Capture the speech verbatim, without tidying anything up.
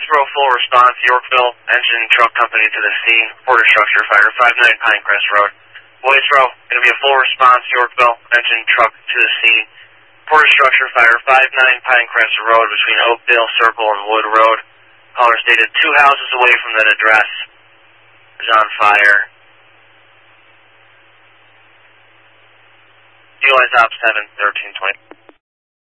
Boyceboro, full response, Yorkville, engine truck company to the scene, Porter Structure Fire, five nine Pinecrest Road. Boyceboro, going to be a full response, Yorkville, engine truck to the scene, Porter Structure Fire, five nine Pinecrest Road between Oakdale Circle and Wood Road. Caller stated two houses away from that address is on fire. U S Op seven, thirteen twenty.